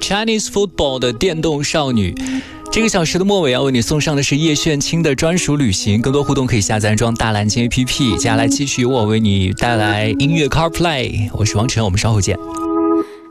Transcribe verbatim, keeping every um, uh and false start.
Chinese Football 的电动少女。这个小时的末尾要为你送上的是叶炫清的专属旅行，更多互动可以下载安装大蓝鲸 A P P。接下来继续由我为你带来音乐 CarPlay， 我是王晨，我们稍后见。